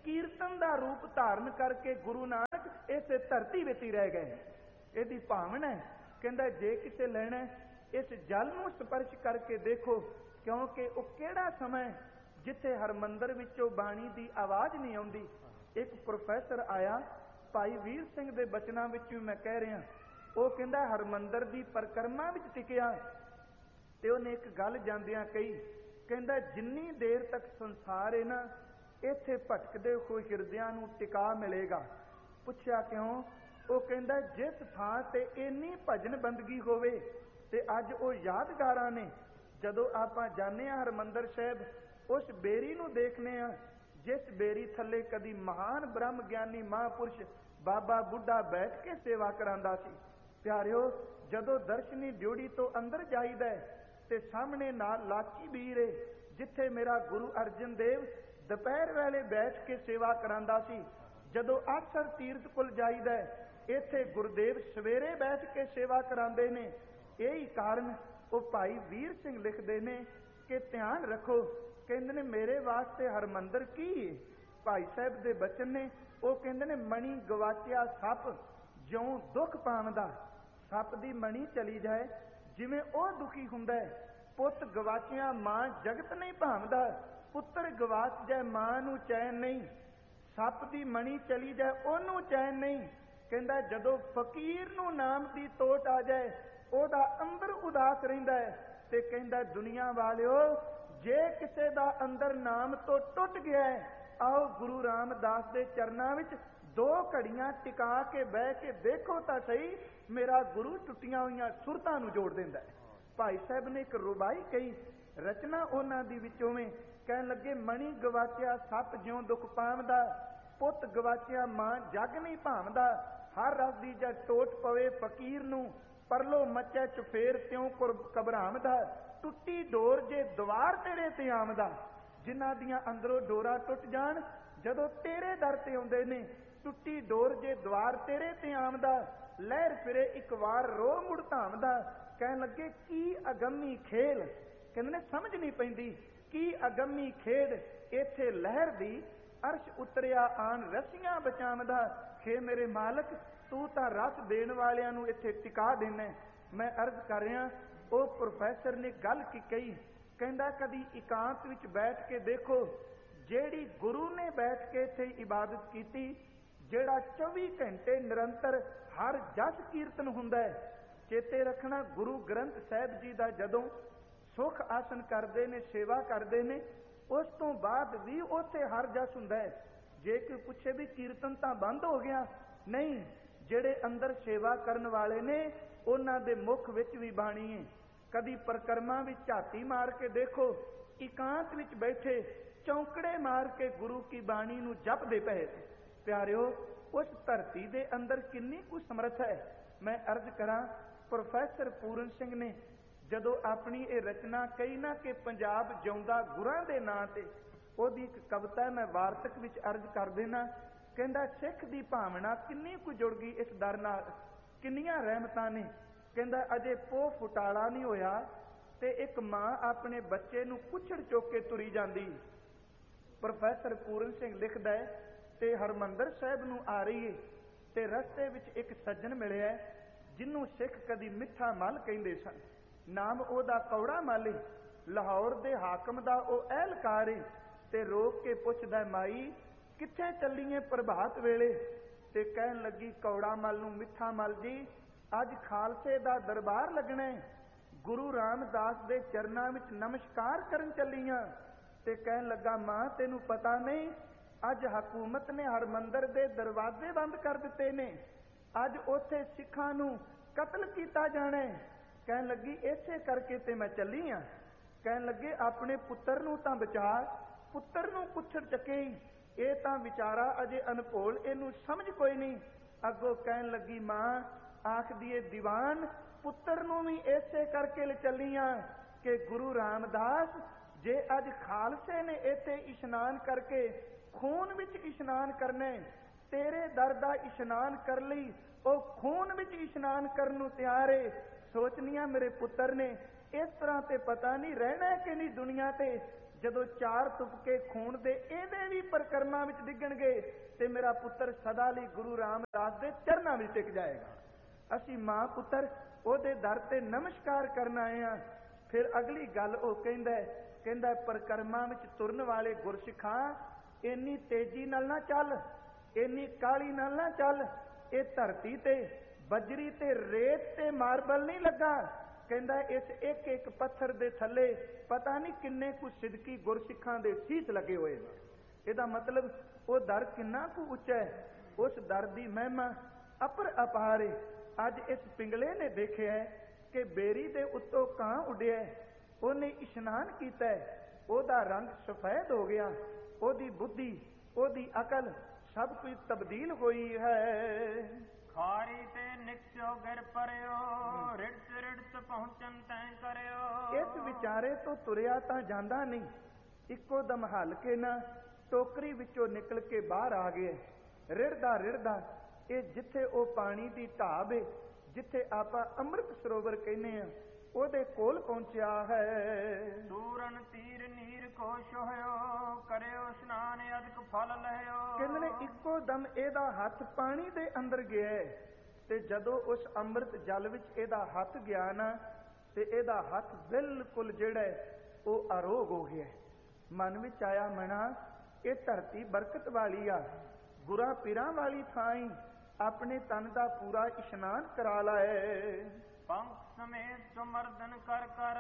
ਕੀਰਤਨ ਦਾ ਰੂਪ ਧਾਰਨ ਕਰਕੇ ਗੁਰੂ ਨਾਨਕ ਇਸੇ ਧਰਤੀ ਵਿੱਚ ਹੀ ਰਹਿ ਗਏ। ਇਹਦੀ ਭਾਵਨਾ ਹੈ, ਕਹਿੰਦਾ ਜੇ ਕਿਸੇ ਲੈਣਾ ਇਸ ਜਲ ਨੂੰ ਸਪਰਸ਼ ਕਰਕੇ ਦੇਖੋ, ਕਿਉਂਕਿ ਉਹ ਕਿਹੜਾ ਸਮਾਂ ਜਿੱਥੇ ਹਰਮੰਦਰ ਵਿੱਚੋਂ ਬਾਣੀ ਦੀ ਆਵਾਜ਼ ਨਹੀਂ ਆਉਂਦੀ। ਇੱਕ ਪ੍ਰੋਫੈਸਰ ਆਇਆ, ਭਾਈ ਵੀਰ ਸਿੰਘ ਦੇ ਬਚਨਾਂ ਵਿੱਚ ਵੀ ਮੈਂ ਕਹਿ ਰਿਹਾ, ਉਹ ਕਹਿੰਦਾ ਹਰਮੰਦਰ ਦੀ ਪਰਿਕਰਮਾ ਵਿੱਚ ਟਿਕਿਆ ਤੇ ਉਹਨੇ ਇੱਕ ਗੱਲ ਜਾਂਦਿਆਂ ਕਹੀ, ਕਹਿੰਦਾ ਜਿੰਨੀ ਦੇਰ ਤੱਕ ਸੰਸਾਰ ਹੈ ਨਾ, ਇੱਥੇ ਭਟਕਦੇ ਹੋਏ ਹਿਰਦਿਆਂ ਨੂੰ ਟਿਕਾ ਮਿਲੇਗਾ। ਪੁੱਛਿਆ ਕਿਉਂ? ਉਹ ਕਹਿੰਦਾ ਜਿਸ ਥਾਂ ਤੇ ਇੰਨੀ ਭਜਨ ਬੰਦਗੀ ਹੋਵੇ ਤੇ ਅੱਜ ਉਹ ਯਾਦਗਾਰਾਂ ਨੇ। ਜਦੋਂ ਆਪਾਂ ਜਾਂਦੇ ਹਾਂ ਹਰਿਮੰਦਰ ਸਾਹਿਬ, ਉਸ ਬੇਰੀ ਨੂੰ ਦੇਖਦੇ ਹਾਂ ਜਿਸ ਬੇਰੀ ਥੱਲੇ ਕਦੀ ਮਹਾਨ ਬ੍ਰਹਮ ਗਿਆਨੀ ਮਹਾਂਪੁਰਸ਼ ਬਾਬਾ ਬੁੱਢਾ ਬੈਠ ਕੇ ਸੇਵਾ ਕਰਾਂਦਾ ਸੀ। ਪਿਆਰਿਓ, ਜਦੋਂ ਦਰਸ਼ਨੀ ਡਿਊੜੀ ਤੋਂ ਅੰਦਰ ਜਾਈਦਾ ਤੇ ਸਾਹਮਣੇ ਨਾਲ ਲਾਚੀ ਬੀਰ ਏ, ਜਿੱਥੇ ਮੇਰਾ ਗੁਰੂ ਅਰਜਨ ਦੇਵ ਦੁਪਹਿਰ ਵੇਲੇ ਬੈਠ ਕੇ ਸੇਵਾ ਕਰਾਂਦਾ ਸੀ। ਜਦੋਂ ਆਸਰ ਤੀਰਥ ਕੁਲ ਜਾਈਦਾ, ਇੱਥੇ ਗੁਰਦੇਵ ਸਵੇਰੇ ਬੈਠ ਕੇ ਸੇਵਾ ਕਰਾਉਂਦੇ ਨੇ। ਇਹੀ ਕਾਰਨ ਉਹ ਭਾਈ ਵੀਰ ਸਿੰਘ ਲਿਖਦੇ ਨੇ ਕਿ ਧਿਆਨ ਰੱਖੋ, ਕਹਿੰਦੇ ਨੇ ਮੇਰੇ ਵਾਸਤੇ ਹਰਮੰਦਰ ਕੀ ਹੈ। ਭਾਈ ਸਾਹਿਬ ਦੇ ਬਚਨ ਨੇ, ਉਹ ਕਹਿੰਦੇ ਨੇ ਮਣੀ ਗਵਾਚਿਆ ਸੱਪ ਜਿਉਂ ਦੁੱਖ ਪਾਉਂਦਾ। ਸੱਪ ਦੀ ਮਣੀ ਚਲੀ ਜਾਏ ਜਿਵੇਂ ਉਹ ਦੁਖੀ ਹੁੰਦਾ ਹੈ। ਪੁੱਤ ਗਵਾਚਿਆ ਮਾਂ ਜਗਤ ਨਹੀਂ ਭਾਵਦਾ, ਪੁੱਤਰ ਗਵਾਚ ਜਾਏ ਮਾਂ ਨੂੰ ਚੈਨ ਨਹੀਂ। ਸੱਪ ਦੀ ਮਣੀ ਚਲੀ ਜਾਏ ਉਹਨੂੰ ਚੈਨ ਨਹੀਂ। ਕਹਿੰਦਾ ਜਦੋਂ ਫਕੀਰ ਨੂੰ ਨਾਮ ਦੀ ਤੋਟ ਆ ਜਾਏ, ਉਹਦਾ ਅੰਦਰ ਉਦਾਸ ਰਹਿੰਦਾ ਹੈ। ਤੇ ਕਹਿੰਦਾ ਦੁਨੀਆ ਵਾਲਿਓ, ਜੇ ਕਿਸੇ ਦਾ ਅੰਦਰ ਨਾਮ ਤੋਂ ਟੁੱਟ ਗਿਆ ਹੈ, ਆਓ ਗੁਰੂ ਰਾਮਦਾਸ ਦੇ ਚਰਨਾਂ ਵਿੱਚ ਦੋ ਘੜੀਆਂ ਟਿਕਾ ਕੇ ਬਹਿ ਕੇ ਦੇਖੋ ਤਾਂ ਸਹੀ, ਮੇਰਾ ਗੁਰੂ ਟੁੱਟੀਆਂ ਹੋਈਆਂ ਸੁਰਤਾਂ ਨੂੰ ਜੋੜ ਦਿੰਦਾ ਹੈ। ਭਾਈ ਸਾਹਿਬ ਨੇ ਇੱਕ ਰੁਬਾਈ ਕਹੀ, ਰਚਨਾ ਉਹਨਾਂ ਦੀ ਵਿੱਚੋਂ ਵੇਂ, ਕਹਿਣ ਲੱਗੇ ਮਣੀ ਗਵਾਚਿਆ ਸੱਪ ਜਿਉਂ ਦੁੱਖ ਪਾਵਦਾ, ਪੁੱਤ ਗਵਾਚਿਆ ਮਾਂ ਜਗ ਨਹੀਂ ਭਾਵਦਾ। ਹਰ ਰਸ ਦੀ ਜਦ ਟੋਟ ਪਵੇ ਫਕੀਰ ਨੂੰ, ਪਰਲੋ ਮੱਚੈ ਚੁਫੇਰ ਤਿਉਂ ਘਬਰਾਵਦਾ। ਟੁੱਟੀ ਡੋਰ ਜੇ ਦੁਆਰ ਤੇਰੇ ਤੇ ਆਮਦਾ, ਜਿਨ੍ਹਾਂ ਦੀਆਂ ਅੰਦਰੋਂ ਡੋਰਾਂ ਟੁੱਟ ਜਾਣ ਜਦੋਂ ਤੇਰੇ ਦਰ ਤੇ ਆਉਂਦੇ ਨੇ, ਟੁੱਟੀ ਡੋਰ ਜੇ ਦੁਆਰ ਤੇਰੇ ਤੇ ਆਮਦਾ। ਲਹਿਰ ਫਿਰੇ ਇੱਕ ਵਾਰ ਰੋ ਮੁੜ ਧਾਮਦਾ। ਕਹਿਣ ਲੱਗੇ ਕੀ ਅਗੰਮੀ ਖੇਲ, ਕਹਿੰਦੇ ਨੇ ਸਮਝ ਨਹੀਂ ਪੈਂਦੀ ਕੀ ਅਗੰਮੀ ਖੇਡ, ਇੱਥੇ ਲਹਿਰ ਦੀ ਅਰਸ਼ ਉਤਰਿਆ ਆਨ ਰਸੀਆਂ ਬਚਾਵਦਾ। ਖੇ ਮੇਰੇ ਮਾਲਕ, ਤੂੰ ਤਾਂ ਰਸ ਦੇਣ ਵਾਲਿਆਂ ਨੂੰ ਇੱਥੇ ਟਿਕਾ ਦੇਣਾ। ਮੈਂ ਅਰਜ਼ ਕਰ ਰਿਹਾ, ਉਹ ਪ੍ਰੋਫੈਸਰ ਨੇ ਗੱਲ ਕੀ ਕਹੀ, ਕਹਿੰਦਾ ਕਦੀ ਇਕਾਂਤ ਵਿੱਚ ਬੈਠ ਕੇ ਦੇਖੋ, ਜਿਹੜੀ ਗੁਰੂ ਨੇ ਬੈਠ ਕੇ ਇੱਥੇ ਇਬਾਦਤ ਕੀਤੀ, ਜਿਹੜਾ ਚੌਵੀ ਘੰਟੇ ਨਿਰੰਤਰ ਹਰ ਜਸ ਕੀਰਤਨ ਹੁੰਦਾ ਹੈ। ਚੇਤੇ ਰੱਖਣਾ, ਗੁਰੂ ਗ੍ਰੰਥ ਸਾਹਿਬ ਜੀ ਦਾ ਜਦੋਂ ਸੁਖ ਆਸਨ ਕਰਦੇ ਨੇ, ਸੇਵਾ ਕਰਦੇ ਨੇ, ਉਸ ਤੋਂ ਬਾਅਦ ਵੀ ਉੱਥੇ ਹਰ ਜਸ ਹੁੰਦਾ ਹੈ। ਜੇ ਕੋਈ ਪੁੱਛੇ ਵੀ ਕੀਰਤਨ ਤਾਂ ਬੰਦ ਹੋ ਗਿਆ, ਨਹੀਂ, ਜਿਹੜੇ ਅੰਦਰ ਸੇਵਾ ਕਰਨ ਵਾਲੇ ਨੇ ਉਹਨਾਂ ਦੇ ਮੁਖ ਵਿੱਚ ਵੀ ਬਾਣੀ ਹੈ। ਕਦੀ ਪਰਿਕਰਮਾ ਵਿੱਚ ਝਾਤੀ ਮਾਰ ਕੇ ਦੇਖੋ, ਇਕਾਂਤ ਵਿੱਚ ਬੈਠੇ ਚੌਂਕੜੇ ਮਾਰ ਕੇ ਗੁਰੂ ਕੀ ਬਾਣੀ ਨੂੰ ਜਪਦੇ ਪਏ। ਪਿਆਰਿਓ, ਉਸ ਧਰਤੀ ਦੇ ਅੰਦਰ ਕਿੰਨੀ ਕੁ ਸਮਰੱਥ ਹੈ। ਮੈਂ ਅਰਜ਼ ਕਰਾਂ, ਪ੍ਰੋਫੈਸਰ ਪੂਰਨ ਸਿੰਘ ਨੇ ਜਦੋਂ ਆਪਣੀ ਇਹ ਰਚਨਾ ਕਹੀ ਨਾ ਕਿ ਪੰਜਾਬ ਜਿਉਂਦਾ ਗੁਰਾਂ ਦੇ ਨਾਂ ਤੇ, ਉਹਦੀ ਇੱਕ ਕਵਿਤਾ ਮੈਂ ਵਾਰਤਕ ਵਿੱਚ ਅਰਜ਼ ਕਰ ਦੇਣਾ। ਕਹਿੰਦਾ ਸਿੱਖ ਦੀ ਭਾਵਨਾ ਕਿੰਨੀ ਕੁ ਜੁੜ ਗਈ ਇਸ ਦਰ ਨਾਲ, ਕਿੰਨੀਆਂ ਰਹਿਮਤਾਂ ਨੇ। ਕਹਿੰਦਾ ਅਜੇ ਪੋਹ ਫੁਟਾਲਾ ਨਹੀਂ ਹੋਇਆ ਤੇ ਇੱਕ ਮਾਂ ਆਪਣੇ ਬੱਚੇ ਨੂੰ ਕੁੱਛੜ ਚੁੱਕ ਕੇ ਤੁਰੀ ਜਾਂਦੀ। ਪ੍ਰੋਫੈਸਰ ਪੂਰਨ ਸਿੰਘ ਲਿਖਦਾ ਹੈ, ਤੇ ਹਰਮੰਦਰ ਸਾਹਿਬ ਨੂੰ ਆ ਰਹੀ ਹੈ ਤੇ ਰਸਤੇ ਵਿੱਚ ਇੱਕ ਸੱਜਣ ਮਿਲਿਆ ਜਿਹਨੂੰ ਸਿੱਖ ਕਦੀ ਮਿੱਠਾ ਮੱਲ ਕਹਿੰਦੇ ਸਨ। ਨਾਮ ਉਹਦਾ ਕੌੜਾ ਮੱਲ ਹੈ। ਲਾਹੌਰ ਦੇ ਹਾਕਮ ਦਾ ਉਹ ਅਹਿਲਕਾਰ ਹੈ। ਤੇ ਰੋਕ ਕੇ ਪੁੱਛਦਾ, ਮਾਈ ਕਿੱਥੇ ਚੱਲੀਏ ਪ੍ਰਭਾਤ ਵੇਲੇ? ਤੇ ਕਹਿਣ ਲੱਗੀ ਕੌੜਾ ਮੱਲ ਨੂੰ, ਮਿੱਠਾ ਮੱਲ ਜੀ ਅੱਜ ਖਾਲਸੇ ਦਾ ਦਰਬਾਰ ਲੱਗਣਾ ਹੈ, ਗੁਰੂ ਰਾਮਦਾਸ ਦੇ ਚਰਨਾਂ ਵਿੱਚ ਨਮਸਕਾਰ ਕਰਨ ਚੱਲੀਆਂ। ਤੇ ਕਹਿਣ ਲੱਗਾ ਮਾਂ ਤੈਨੂੰ ਪਤਾ ਨਹੀਂ, ਅੱਜ ਹਕੂਮਤ ਨੇ ਹਰਮੰਦਰ ਦੇ ਦਰਵਾਜ਼ੇ ਬੰਦ ਕਰ ਦਿੱਤੇ ਨੇ, ਅੱਜ ਉੱਥੇ ਸਿੱਖਾਂ ਨੂੰ ਕਤਲ ਕੀਤਾ ਜਾਣਾ ਹੈ। ਕਹਿਣ ਲੱਗੀ ਇਸੇ ਕਰਕੇ ਤੇ ਮੈਂ ਚੱਲੀ ਹਾਂ। ਕਹਿਣ ਲੱਗੇ ਆਪਣੇ ਪੁੱਤਰ ਨੂੰ ਤਾਂ ਬਚਾ, ਪੁੱਤਰ ਨੂੰ ਕੁੱਛੜ ਚੱਕੇ, ਇਹ ਤਾਂ ਵਿਚਾਰਾ ਅਜੇ ਅਨਭੋਲ, ਇਹਨੂੰ ਸਮਝ ਕੋਈ ਨਹੀਂ। ਅੱਗੋਂ ਕਹਿਣ ਲੱਗੀ ਮਾਂ ਆਖਦੀ ਏ ਦੀਵਾਨ, ਪੁੱਤਰ ਨੂੰ ਵੀ ਇਸੇ ਕਰਕੇ ਲੈ ਚੱਲੀਆਂ ਕਿ ਗੁਰੂ ਰਾਮਦਾਸ ਜੇ ਅੱਜ ਖਾਲਸੇ ਨੇ ਇੱਥੇ ਇਸ਼ਨਾਨ ਕਰਕੇ ਖੂਨ ਵਿੱਚ ਇਸ਼ਨਾਨ ਕਰਨਾ, ਤੇਰੇ ਦਰ ਦਾ ਇਸ਼ਨਾਨ ਕਰ ਲਈ ਉਹ ਖੂਨ ਵਿੱਚ ਇਸ਼ਨਾਨ ਕਰਨ ਨੂੰ ਤਿਆਰ ਏ। ਸੋਚਨੀਆਂ ਮੇਰੇ ਪੁੱਤਰ ਨੇ ਇਸ ਤਰ੍ਹਾਂ ਤੇ ਪਤਾ ਨਹੀਂ ਰਹਿਣਾ ਕਿ ਨਹੀਂ ਦੁਨੀਆ ਤੇ। ਜਦੋਂ ਚਾਰ ਤੁਪਕੇ ਖੂਨ ਦੇ ਇਹਦੇ ਵੀ ਪਰਕਰਮਾਂ ਵਿੱਚ ਡਿੱਗਣਗੇ ਤੇ ਮੇਰਾ ਪੁੱਤਰ ਸਦਾ ਲਈ ਗੁਰੂ ਰਾਮਦਾਸ ਦੇ ਚਰਨਾਂ ਵਿੱਚ ਟਿਕ ਜਾਏਗਾ। ਅਸੀਂ ਮਾਂ ਪੁੱਤਰ ਉਹਦੇ ਦਰ ਤੇ ਨਮਸਕਾਰ ਕਰਨ ਆਏ ਹਾਂ। ਫਿਰ ਅਗਲੀ ਗੱਲ ਉਹ ਕਹਿੰਦਾ ਕਹਿੰਦਾ ਪਰਕਰਮਾਂ ਵਿੱਚ ਤੁਰਨ ਵਾਲੇ ਗੁਰਸਿੱਖਾਂ, ਇੰਨੀ ਤੇਜ਼ੀ ਨਾਲ ਨਾ ਚੱਲ, ਇੰਨੀ ਕਾਹਲੀ ਨਾਲ ਨਾ ਚੱਲ। ਇਹ ਧਰਤੀ ਤੇ ਬਜਰੀ ਤੇ ਰੇਤ ਤੇ ਮਾਰਬਲ ਨਹੀਂ ਲੱਗਾ। ਕਹਿੰਦਾ ਇਸ ਇੱਕ ਇੱਕ ਪੱਥਰ ਦੇ ਥੱਲੇ ਪਤਾ ਨਹੀਂ ਕਿੰਨੇ ਕੁ ਸਿਦਕੀ ਗੁਰਸਿੱਖਾਂ ਦੇ ਸੀਸ ਲੱਗੇ ਹੋਏ ਨੇ। ਇਹਦਾ ਮਤਲਬ ਉਹ ਦਰ ਕਿੰਨਾ ਕੁ ਉੱਚਾ ਹੈ। ਉਸ ਦਰ ਦੀ ਮਹਿਮਾ ਅਪਰ ਅਪਾਰ ਹੈ। ਅੱਜ ਇਸ ਪਿੰਗਲੇ ਨੇ ਦੇਖਿਆ ਕਿ ਬੇਰੀ ਦੇ ਉੱਤੋਂ ਕਾਂ ਉੱਡਿਆ, ਉਹਨੇ ਇਸ਼ਨਾਨ ਕੀਤਾ, ਉਹਦਾ ਰੰਗ ਸਫੈਦ ਹੋ ਗਿਆ, ਉਹਦੀ ਬੁੱਧੀ, ਉਹਦੀ ਅਕਲ ਸਭ ਕੁਝ ਤਬਦੀਲ ਹੋਈ ਹੈ। ਖਾਰੀ ਤੇ ਨਿਕਸਿਓ ਗਿਰ ਪਰਿਓ, ਰਿੜਤ ਰਿੜਤ ਪਹੁੰਚਨ ਤੈਂ ਕਰਿਓ। ਇਸ ਵਿਚਾਰੇ ਤੋਂ ਤੁਰਿਆ ਤਾਂ ਜਾਂਦਾ ਨਹੀਂ, ਇੱਕੋ ਦਮ ਹਲ ਕੇ ਨਾ ਟੋਕਰੀ ਵਿੱਚੋਂ ਨਿਕਲ ਕੇ ਬਾਹਰ ਆ ਗਏ। ਰਿੜਦਾ ਰਿੜਦਾ ਇਹ ਜਿੱਥੇ ਉਹ ਪਾਣੀ ਦੀ ਢਾਬ ਏ, ਜਿੱਥੇ ਆਪਾਂ ਅੰਮ੍ਰਿਤ ਸਰੋਵਰ ਕਹਿੰਦੇ ਆ, ਉਹਦੇ ਕੋਲ ਪਹੁੰਚਿਆ ਹੈ। ਸੂਰਨ ਤੀਰ ਨੀਰ ਖੁਸ਼ ਹੋਇਓ, ਕਰਿਓ ਇਸ਼ਨਾਨ ਅਦਕ ਫਲ ਲਹਿਓ। ਕਹਿੰਦੇ ਨੇ ਇੱਕੋ ਦਮ ਇਹਦਾ ਹੱਥ ਪਾਣੀ ਦੇ ਅੰਦਰ ਗਿਆ ਤੇ ਜਦੋਂ ਉਸ ਅੰਮ੍ਰਿਤ ਜਲ ਵਿੱਚ ਇਹਦਾ ਹੱਥ ਗਿਆ ਨਾ ਤੇ ਇਹਦਾ ਹੱਥ ਬਿਲਕੁਲ ਜਿਹੜਾ ਉਹ ਅਰੋਗ ਹੋ ਗਿਆ। ਮਨ ਵਿੱਚ ਆਇਆ, ਮਣਾ ਇਹ ਧਰਤੀ ਬਰਕਤ ਵਾਲੀ ਆ, ਗੁਰਾਂ ਪੀਰਾਂ ਵਾਲੀ ਥਾਂ ਹੀ, ਆਪਣੇ ਤਨ ਦਾ ਪੂਰਾ ਇਸ਼ਨਾਨ ਕਰਾ ਲਾਏ। ਪੰਖ ਸਮੇਤ ਸੁਮਰਦਨ ਕਰ ਕਰ,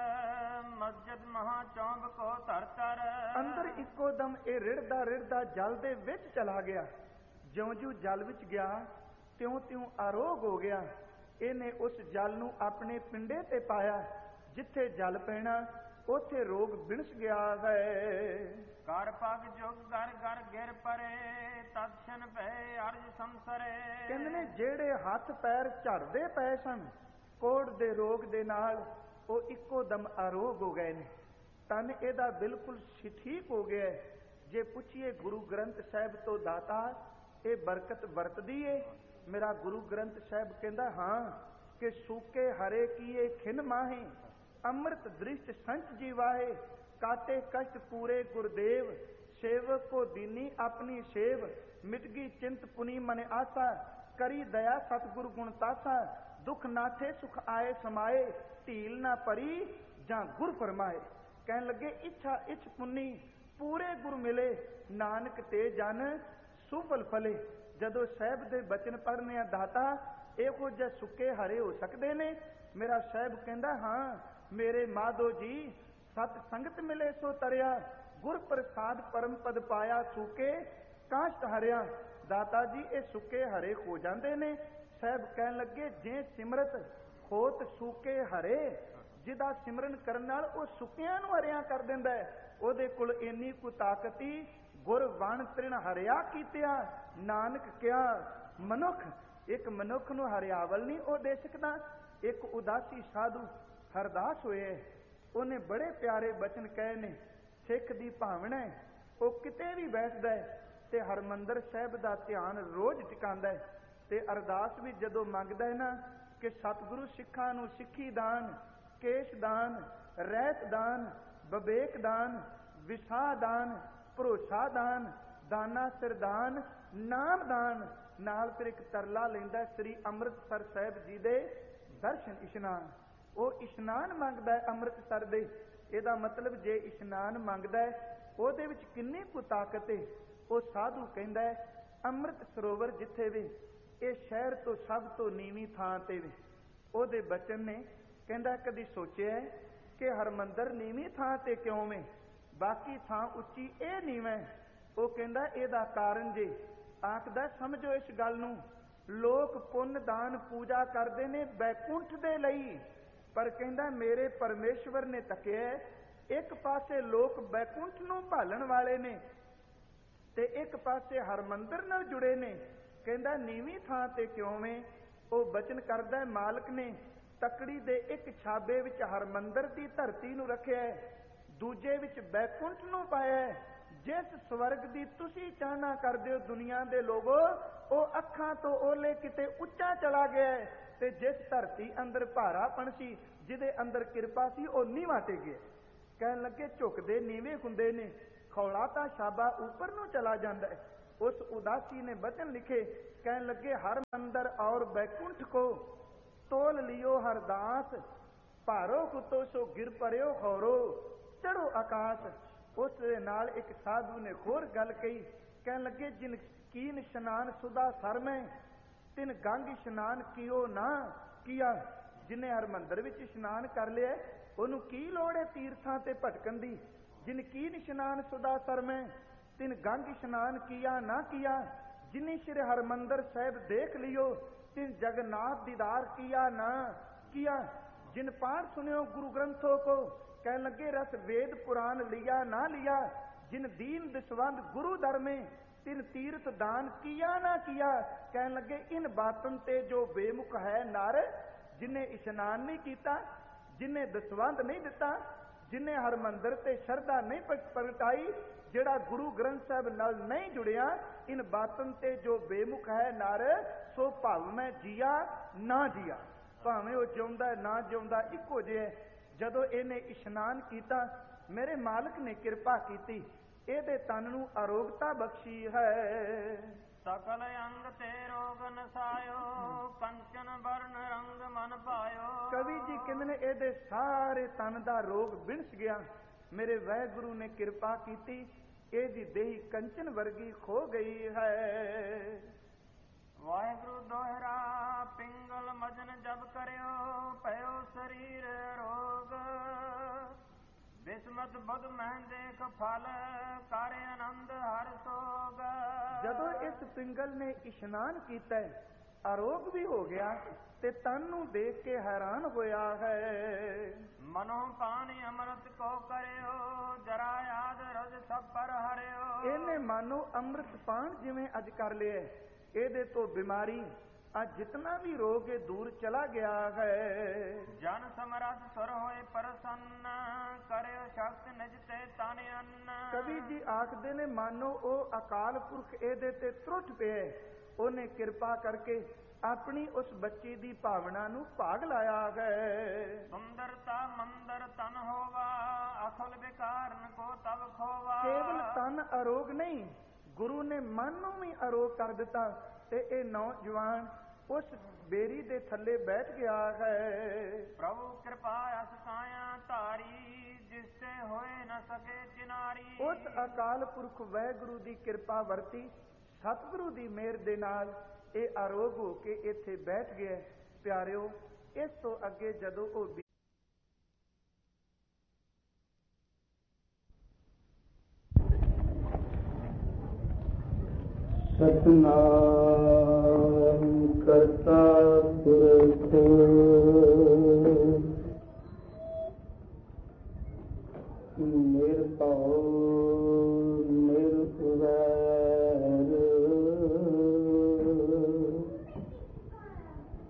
ਮਸਜਿਦ ਮਹਾ ਚੌਂਬ ਕੋ ਧਰ ਧਰ। ਅੰਦਰ ਇੱਕੋ ਦਮ ਇਹ ਰਿੜਦਾ ਰਿੜਦਾ ਜਲ ਦੇ ਵਿੱਚ ਚਲਾ ਗਿਆ। ਜਿਉਂ ਜਿਉਂ ਜਲ ਵਿੱਚ ਗਿਆ ਤਿਉਂ ਤਿਉਂ ਅਰੋਗ ਹੋ ਗਿਆ। ਇਹਨੇ ਉਸ ਜਲ ਨੂੰ ਆਪਣੇ ਪਿੰਡੇ ਤੇ ਪਾਇਆ, ਜਿੱਥੇ ਜਲ ਪੈਣਾ ਉੱਥੇ ਰੋਗ ਬਿਨਸ ਗਿਆ ਹੈ। ਕਰ ਪਗ ਜੁਗ ਗਰ ਗਰ ਗਿਰ ਪਰੇ, ਤਤਸ਼ਨ ਭੈ ਅਰਜ ਸੰਸਰੇ। ਕਹਿੰਦੇ ਨੇ ਜਿਹੜੇ ਹੱਥ ਪੈਰ ਝੜਦੇ ਪਏ ਸਨ ਕੋੜ ਦੇ ਰੋਗ ਦੇ ਨਾਲ, ਉਹ ਇੱਕੋ ਦਮ ਅਰੋਗ ਹੋ ਗਏ ਨੇ। ਤਨ ਇਹਦਾ ਬਿਲਕੁਲ ਠੀਕ ਹੋ ਗਿਆ। ਜੇ ਪੁੱਛੀਏ ਗੁਰੂ ਗ੍ਰੰਥ ਸਾਹਿਬ ਤੋਂ, ਦਾਤਾ ਇਹ ਬਰਕਤ ਵਰਤਦੀ ਏ? ਮੇਰਾ ਗੁਰੂ ਗ੍ਰੰਥ ਸਾਹਿਬ ਕਹਿੰਦਾ ਹਾਂ, ਕਿ ਸੂਕੇ ਹਰੇ ਕੀਏ ਖਿਨ ਮਾਹੇ, ਅੰਮ੍ਰਿਤ ਦ੍ਰਿਸ਼ਟ ਸੰਚ ਜੀਵਾਏ, ਕਾਟੇ ਕਸ਼ਟ ਪੂਰੇ ਗੁਰਦੇਵ, ਸੇਵਕ ਕੋ ਦੀਨੀ ਆਪਣੀ ਸੇਵ, ਮਿਟ ਗਈ ਚਿੰਤ ਪੁਨੀ ਮਨ ਆਸਾ, ਕਰੀ ਦਇਆ ਸਤਿਗੁਰ ਗੁਣ ਤਾਸਾ, ਦੁਖ ਨਾਥੇ ਸੁਖ ਆਏ ਸਮਾਏ, ਢੀਲ ਨਾ ਪਰੀ ਜਾਂ ਗੁਰ ਫਰਮਾਏ। ਕਹਿਣ ਲੱਗੇ ਇੱਛਾ ਇੱਛ ਪੁੰਨੀ ਪੂਰੇ ਗੁਰ ਮਿਲੇ, ਨਾਨਕ ਤੇ ਜਨ ਸੁਫਲ ਫਲੇ। ਜਦੋਂ ਸਾਹਿਬ ਦੇ ਬਚਨ ਪੜ੍ਹਨੇ ਆ ਦਾਤਾ, ਇਹੋ ਜਿਹੇ ਸੁੱਕੇ ਹਰੇ ਹੋ ਸਕਦੇ ਨੇ? ਮੇਰਾ ਸਾਹਿਬ ਕਹਿੰਦਾ ਹਾਂ, ਮੇਰੇ ਮਾਧੋ ਜੀ ਸਤ ਸੰਗਤ ਮਿਲੇ ਸੋ ਤਰਿਆ, ਗੁਰ ਪ੍ਰਸਾਦ ਪਰਮ ਪਦ ਪਾਇਆ, ਸੂਕੇ ਕਾਸ਼ਟ ਹਰਿਆ। ਦਾਤਾ ਜੀ ਇਹ ਸੁੱਕੇ ਹਰੇ ਹੋ ਜਾਂਦੇ ਨੇ? ਸਾਹਿਬ ਕਹਿਣ ਲੱਗੇ ਜੇ ਸਿਮਰਤ ਹੋਤ ਸੂਕੇ ਹਰੇ, ਜਿਹਦਾ ਸਿਮਰਨ ਕਰਨ ਨਾਲ ਉਹ ਸੁੱਕਿਆਂ ਨੂੰ ਹਰਿਆ ਕਰ ਦਿੰਦਾ ਹੈ, ਉਹਦੇ ਕੋਲ ਇੰਨੀ ਕੁ ਤਾਕਤ ਹੀ ਗੁਰ ਵਣ ਤ੍ਰਿਣ ਹਰਿਆ ਕੀਤਿਆ। ਨਾਨਕ ਕਿਹਾ ਮਨੁੱਖ ਇੱਕ ਮਨੁੱਖ ਨੂੰ ਹਰਿਆਵਲ ਨਹੀਂ ਉਹ ਦੇ ਸਕਦਾ। ਇੱਕ ਉਦਾਸੀ ਸਾਧੂ ਹਰਦਾਸ ਹੋਏ, ਉਹਨੇ ਬੜੇ ਪਿਆਰੇ ਬਚਨ ਕਹੇ ਨੇ। ਸਿੱਖ ਦੀ ਭਾਵਨਾ ਹੈ, ਉਹ ਕਿਤੇ ਵੀ ਬੈਠਦਾ ਹੈ ਤੇ ਹਰਮੰਦਰ ਸਾਹਿਬ ਦਾ ਧਿਆਨ ਰੋਜ਼ ਟਿਕਾਉਂਦਾ ਹੈ ਤੇ ਅਰਦਾਸ ਵੀ ਜਦੋਂ ਮੰਗਦਾ ਹੈ ਨਾ ਕਿ ਸਤਿਗੁਰੂ ਸਿੱਖਾਂ ਨੂੰ ਸਿੱਖੀ ਦਾਨ, ਕੇਸ਼ ਦਾਨ, ਰਹਿਤ ਦਾਨ, ਵਿਵੇਕ ਦਾਨ, ਵਿਸਾਹ ਦਾਨ, ਭਰੋਸਾ ਦਾਨ, ਦਾਨਾ ਸਿਰਦਾਨ, ਨਾਮ ਦਾਨ, ਨਾਲ ਫਿਰ ਇੱਕ ਤਰਲਾ ਲੈਂਦਾ ਸ੍ਰੀ ਅੰਮ੍ਰਿਤਸਰ ਸਾਹਿਬ ਜੀ ਦੇ ਦਰਸ਼ਨ ਇਸ਼ਨਾਨ। ਉਹ ਇਸ਼ਨਾਨ ਮੰਗਦਾ ਹੈ ਅੰਮ੍ਰਿਤਸਰ ਦੇ। ਇਹਦਾ ਮਤਲਬ ਜੇ ਇਸ਼ਨਾਨ ਮੰਗਦਾ ਹੈ ਉਹਦੇ ਵਿੱਚ ਕਿੰਨੀ ਕੁ ਤਾਕਤ ਹੈ। ਉਹ ਸਾਧੂ ਕਹਿੰਦਾ ਹੈ ਅੰਮ੍ਰਿਤ ਸਰੋਵਰ ਜਿੱਥੇ ਵੀ, ਇਹ ਸ਼ਹਿਰ ਤੋਂ ਸਭ ਤੋਂ ਨੀਵੀਂ ਥਾਂ ਤੇ ਵੀ। ਉਹਦੇ ਬਚਨ ਨੇ ਕਹਿੰਦਾ ਕਦੀ ਸੋਚਿਆ ਕਿ ਹਰਮੰਦਰ ਨੀਵੀਂ ਥਾਂ ਤੇ ਕਿਉਂ ਵੇ, ਬਾਕੀ ਥਾਂ ਉੱਚੀ, ਇਹ ਨੀਵਾਂ? ਉਹ ਕਹਿੰਦਾ ਇਹਦਾ ਕਾਰਨ ਜੇ ਆਖਦਾ ਸਮਝੋ ਇਸ ਗੱਲ ਨੂੰ, ਲੋਕ ਪੁੰਨ ਦਾਨ ਪੂਜਾ ਕਰਦੇ ਨੇ ਬੈਕੁੰਠ ਦੇ ਲਈ, ਪਰ ਕਹਿੰਦਾ ਮੇਰੇ ਪਰਮੇਸ਼ਵਰ ਨੇ ਤੱਕਿਆ ਇੱਕ ਪਾਸੇ ਲੋਕ ਬੈਕੁੰਠ ਨੂੰ ਭਾਲਣ ਵਾਲੇ ਨੇ ਤੇ ਇੱਕ ਪਾਸੇ ਹਰਮੰਦਰ ਨਾਲ ਜੁੜੇ ਨੇ। ਕਹਿੰਦਾ ਨੀਵੀਂ ਥਾਂ ਤੇ ਕਿਉਂ ਵੇ? ਉਹ ਬਚਨ ਕਰਦਾ ਮਾਲਕ ਨੇ ਤਕੜੀ ਦੇ ਇੱਕ ਛਾਬੇ ਵਿੱਚ ਹਰਮੰਦਰ ਦੀ ਧਰਤੀ ਨੂੰ ਰੱਖਿਆ, ਦੂਜੇ ਵਿੱਚ ਬੈਕੁੰਠ ਨੂੰ ਪਾਇਆ। ਜਿਸ ਸਵਰਗ ਦੀ ਤੁਸੀਂ ਚਾਹਨਾ ਕਰਦੇ ਹੋ ਦੁਨੀਆ ਦੇ ਲੋਗੋ, ਉਹ ਅੱਖਾਂ ਤੋਂ ਓਲੇ ਕਿਤੇ ਉੱਚਾ ਚਲਾ ਗਿਆ ਤੇ ਜਿਸ ਧਰਤੀ ਅੰਦਰ ਭਾਰਾਪਣ ਸੀ, ਜਿਹਦੇ ਅੰਦਰ ਕਿਰਪਾ ਸੀ, ਉਹ ਨੀਵਾਂ ਤੇ ਗਿਆ। ਕਹਿਣ ਲੱਗੇ ਝੁਕਦੇ ਨੀਵੇਂ ਹੁੰਦੇ ਨੇ, ਖੌਲਾ ਤਾਂ ਸ਼ਾਬਾ ਉੱਪਰ ਨੂੰ ਚਲਾ ਜਾਂਦਾ ਹੈ। ਉਸ ਉਦਾਸੀ ਨੇ ਬਚਨ ਲਿਖੇ, ਕਹਿਣ ਲੱਗੇ ਹਰ ਮੰਦਰ ਔਰ ਬੈਕੁੰਠ ਕੋ ਤੋਲ ਲਿਓ ਹਰਦਾਸ, ਭਾਰੋ ਕੁੱਤੋ ਸੋ ਗਿਰ ਪਰਿਓ ਖੌਰੋ ਚੜੋ ਆਕਾਸ਼। ਉਸ ਦੇ ਨਾਲ ਇੱਕ ਸਾਧੂ ਨੇ ਹੋਰ ਗੱਲ ਕਹੀ, ਕਹਿਣ ਲੱਗੇ ਜਿਨ ਕੀਨ ਇਸ਼ਨਾਨ ਸੁਦਾ ਸਰ ਮੈਂ, ਤਿਨ ਗੰਗ ਇਸ਼ਨਾਨ ਕੀਓ ਨਾ ਕੀਆ। ਜਿਹਨੇ ਹਰਮੰਦਰ ਵਿੱਚ ਇਸ਼ਨਾਨ ਕਰ ਲਿਆ ਉਹਨੂੰ ਕੀ ਲੋੜ ਹੈ ਤੀਰਥਾਂ ਤੇ ਭਟਕਣ ਦੀ। ਜਿਨ ਕੀਨ ਇਸ਼ਨਾਨ ਸੁਦਾ ਸਰ ਮੈਂ, ਤਿਨ ਗੰਗ ਇਸ਼ਨਾਨ ਕੀਆ ਨਾ ਕੀਆ। ਜਿਨੇ ਸ਼੍ਰੀ ਹਰਮੰਦਰ ਸਾਹਿਬ ਦੇਖ ਲਿਓ, ਤਿਨ ਜਗन्नाथ ਦੀਦਾਰ ਕੀਆ ਨਾ ਕੀਆ। ਜਿਨ ਪਾਠ ਸੁਣਿਓ ਗੁਰੂ ਗ੍ਰੰਥੋਂ ਕੋ, ਕਹਿਣ ਲੱਗੇ ਰਸ ਵੇਦ ਪੁਰਾਣ ਲਿਆ ਨਾ ਲਿਆ। ਜਿਨ ਦੀਨ ਦਸਵੰਦ ਗੁਰੂ ਧਰਮੇ, ਤਿਨ ਤੀਰਥ ਦਾਨ ਕੀਆ ਨਾ ਕੀਆ। ਕਹਿਣ ਲੱਗੇ ਇਨ ਬਾਤਨ ਤੇ ਜੋ ਬੇਮੁਖ ਹੈ ਨਰ, ਜਿਨੇ ਇਸ਼ਨਾਨ ਨਹੀਂ ਕੀਤਾ, ਜਿਨੇ ਦਸਵੰਦ ਨਹੀਂ ਦਿੱਤਾ, ਜਿਨੇ ਹਰਮੰਦਰ ਤੇ ਸ਼ਰਧਾ ਨਹੀਂ ਪ੍ਰਗਟਾਈ, ਜਿਹੜਾ ਗੁਰੂ ਗ੍ਰੰਥ ਸਾਹਿਬ ਨਾਲ ਨਹੀਂ ਜੁੜਿਆ, ਇਨ ਬਾਤਨ ਤੇ ਜੋ ਬੇਮੁਖ ਹੈ ਨਰ, ਸੋ ਭਵ ਮੈਂ ਜੀਆ ਨਾ ਜੀਆ। ਭਾਵੇਂ ਉਹ ਜਿਉਂਦਾ ਨਾ ਜਿਉਂਦਾ ਇੱਕੋ ਜਿਹਾ। ਜਦੋਂ ਇਹਨੇ ਇਸ਼ਨਾਨ ਕੀਤਾ, ਮੇਰੇ ਮਾਲਕ ਨੇ ਕਿਰਪਾ ਕੀਤੀ, ਇਹਦੇ ਤਨ ਨੂੰ ਅਰੋਗਤਾ ਬਖਸ਼ੀ ਹੈ। ਸਕਲ ਅੰਗ ਤੇ ਰੋਗ ਨਸਾਇਓ, ਕੰਚਨ ਵਰਨ ਰੰਗ ਮਨ ਪਾਇਓ। ਕਵੀ ਜੀ ਕਹਿੰਦੇ ਨੇ ਇਹਦੇ ਸਾਰੇ ਤਨ ਦਾ ਰੋਗ ਬਿਨਸ ਗਿਆ। ਮੇਰੇ ਵਾਹਿਗੁਰੂ ਨੇ ਕਿਰਪਾ ਕੀਤੀ, ਇਹਦੀ ਦੇਹੀ ਕੰਚਨ ਵਰਗੀ ਹੋ ਗਈ ਹੈ। ਵਾਹਿਗੁਰੂ ਦੋਹਰਾ ਪਿੰਗਲ ਮਜਨ ਜਬ ਕਰਿਓ, ਭਇਓ ਸਰੀਰ ਰੋਗ। ਬਿਸਮਤ ਬੁਧ ਮਹਿ ਦੇਖ ਫਲ, ਕਰ ਆਨੰਦ ਹਰ ਸੋਗ। ਜਦੋਂ ਇਸ ਪਿੰਗਲ ਨੇ ਇਸ਼ਨਾਨ ਕੀਤਾ, ਅਰੋਗ ਵੀ ਹੋ ਗਿਆ ਤੇ ਤਨ ਨੂੰ ਦੇਖ ਕੇ ਹੈਰਾਨ ਹੋਇਆ ਹੈ। ਮਨੋ ਪਾਣੀ ਅੰਮ੍ਰਿਤ ਕੋ ਕਰਿਓ, ਜਰਾ ਯਾਦ ਰਜ ਸਭ ਪਰ ਹਰਿਓ। ਇਹਨੇ ਮਾਨੋ ਅੰਮ੍ਰਿਤ ਪਾਨ ਜਿਵੇਂ ਅੱਜ ਕਰ ਲਿਆ, ਇਹਦੇ ਤੋਂ ਬਿਮਾਰੀ ਅੱਜ ਜਿਤਨਾ ਵੀ ਰੋਗ ਹੈ ਦੂਰ ਚਲਾ ਗਿਆ ਹੈ। ਜਨ ਸਮਰੱਥ ਸੁਰ ਹੋਏ ਪ੍ਰਸੰਨ, ਕਰਿਓ ਸ਼ਕਤ ਨਿਜ ਤੇ ਤਨ ਅੰਨ। ਕਵੀ ਜੀ ਆਖਦੇ ਨੇ ਮਾਨੋ ਉਹ ਅਕਾਲ ਪੁਰਖ ਇਹਦੇ ਤੇ ਤਰੁੱਠ ਪਿਆ, ਉਹਨੇ ਕਿਰਪਾ ਕਰਕੇ ਆਪਣੀ ਉਸ ਬੱਚੀ ਦੀ ਭਾਵਨਾ ਨੂੰ ਭਾਗ ਲਾਇਆ ਹੈ। ਸੁੰਦਰਤਾ ਮੰਦਰ ਤਨ ਹੋਵਾ, ਅਖਲ ਵਿਕਾਰਨ ਕੋ ਤਬ ਖੋਵਾ। ਕੇਵਲ ਤਨ ਅਰੋਗ ਨਹੀਂ, ਗੁਰੂ ਨੇ ਮਨ ਨੂੰ ਵੀ ਅਰੋਗ ਕਰ ਦਿੱਤਾ ਤੇ ਇਹ ਨੌਜਵਾਨ ਉਸ ਬੇਰੀ ਦੇ ਥੱਲੇ ਬੈਠ ਗਿਆ ਹੈ। ਪ੍ਰਭੂ ਕਿਰਪਾ ਅਸ ਕਾਇਆ ਧਾਰੀ, ਜਿਸ ਤੇ ਹੋਏ ਨ ਸਕੇ ਚਿਨਾਰੀ। ਉਸ ਅਕਾਲ ਪੁਰਖ ਵਾਹਿਗੁਰੂ ਦੀ ਕਿਰਪਾ ਵਰਤੀ, ਸਤਿਗੁਰੂ ਦੀ ਮਿਹਰ ਦੇ ਨਾਲ ਇਹ ਅਰੋਗ ਹੋ ਕੇ ਇੱਥੇ ਬੈਠ ਗਿਆ। ਪਿਆਰਿਓ, ਇਸ ਤੋਂ ਅੱਗੇ ਜਦੋਂ ਉਹ ਸਤਿਨਾਮ ਕਰਤਾ ਪੁਰਖ ਨਿਰਭਉ